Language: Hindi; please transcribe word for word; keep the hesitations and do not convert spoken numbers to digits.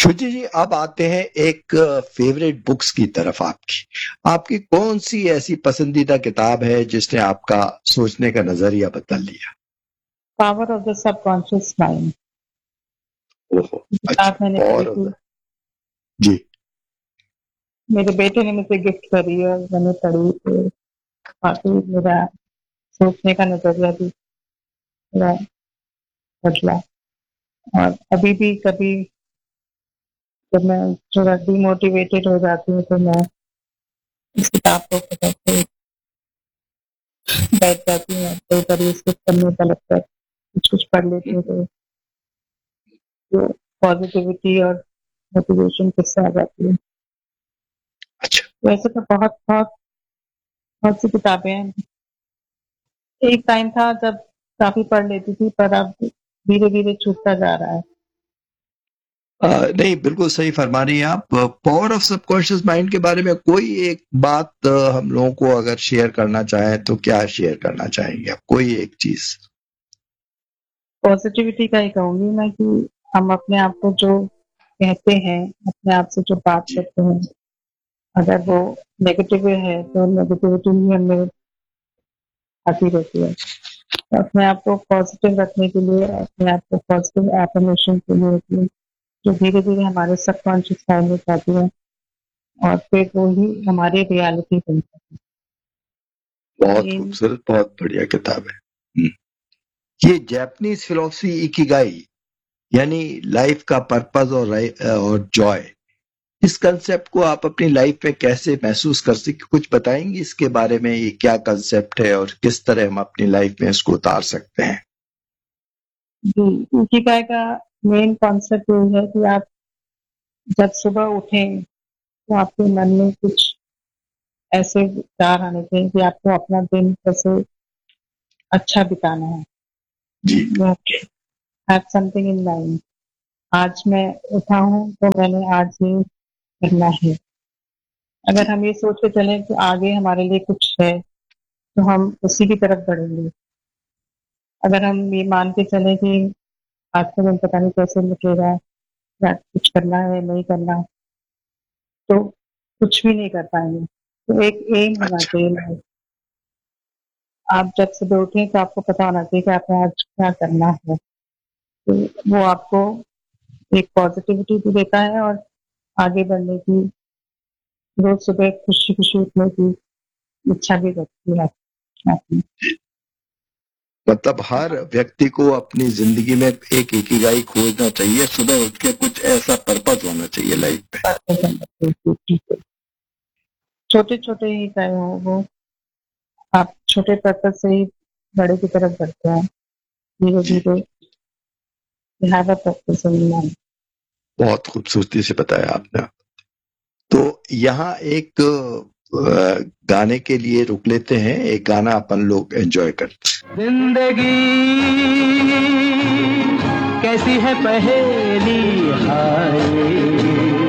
श्रुति जी, अब आते हैं एक फेवरेट बुक्स की तरफ आपकी। आपकी कौन सी ऐसी पसंदीदा किताब है जिसने आपका सोचने का नजरिया बदल दिया? Power of the subconscious mind ओहो, किताब अच्छा, मैंने पढ़ी पावर ऑफ थी। द जी। मेरे बेटे ने मुझे गिफ्ट करी है और मैंने पढ़ी तो काफी मेरा सोचने का नजरिया भी थोड़ा बदला। और अभी भी कभी जब मैं थोड़ा डिमोटिवेटेड हो जाती हूँ तो मैं इस किताब को पकड़ के बैठ जाती हूँ, कई बार ये सब करने का लगता है, कुछ कुछ पढ़ लेती हूँ तो जो पॉजिटिविटी और मोटिवेशन किससे आ जाती है। अच्छा। वैसे तो बहुत बहुत बहुत सी किताबें हैं। एक टाइम था जब काफी पढ़ लेती थी, पर अब धीरे धीरे छूटता जा रहा है। अ, नहीं, बिल्कुल सही फरमा रही हैं आप। पावर ऑफ सबकॉन्शियस माइंड के बारे में कोई एक बात अ, हम लोगों को अगर शेयर करना चाहें तो क्या शेयर करना चाहेंगे आप? कोई एक चीज। पॉजिटिविटी का ही कहूंगी मैं कि हम अपने आप को जो कहते हैं, अपने आप से जो बात जी। करते हैं, अगर वो नेगेटिव है तो नेगेटिविटी ही हमें आती रहती है। तो अपने आप को पॉजिटिव रखने के लिए, अपने आप को पॉजिटिव एफर्मेशन के लिए कि जो धीरे धीरे हमारे सबकॉन्शियस माइंड में जाती है और फिर वो ही हमारी रियलिटी बनती है। बहुत ये खूबसूरत, बहुत बढ़िया किताब है। हम्म। ये जापानीज फिलोसफी इकिगाई, यानी लाइफ का पर्पस और rai- और जॉय, इस कंसेप्ट को आप अपनी लाइफ में कैसे महसूस कर सकते, कुछ बताएंगे इसके बारे में? ये क्या कंसेप्ट है और किस तरह हम अपनी लाइफ में इसको उतार सकते हैं? जी, इकिगाई का मेन कॉन्सेप्ट ये है कि आप जब सुबह उठें तो आपके मन में कुछ ऐसे विचार आने चाहिए कि आपको अपना दिन कैसे अच्छा बिताना है। जी। Have something in mind. आज मैं उठा हूँ तो मैंने आज ये करना है। जी। अगर हम ये सोच के चलें कि आगे हमारे लिए कुछ है तो हम उसी की तरफ बढ़ेंगे। अगर हम ये मान के चलें कि आज का दिन पता नहीं कैसे निकलेगा या कुछ करना है नहीं करना, तो कुछ भी नहीं कर पाएंगे। तो एक एम होना अच्छा। चाहिए लाइफ। आप जब सुबह उठें तो आपको पता होना चाहिए कि आपने आज क्या करना है। तो वो आपको एक पॉजिटिविटी भी देता है और आगे बढ़ने की, रोज सुबह खुशी खुशी उठने की इच्छा भी रखती है आपकी। मतलब हर व्यक्ति को अपनी जिंदगी में एक इकिगाई खोजना चाहिए, सुबह उठ के कुछ ऐसा पर्पस होना चाहिए लाइफ में। छोटे छोटे ही चाहे हो वो, आप छोटे पर्पज से ही बड़े की तरफ बढ़ते हैं धीरे जी। धीरे। Have a purpose in life. बहुत खूबसूरती से बताया आपने। तो यहाँ एक अ, गाने के लिए रुक लेते हैं, एक गाना अपन लोग एंजॉय करते हैं। जिंदगी कैसी है पहेली हाय,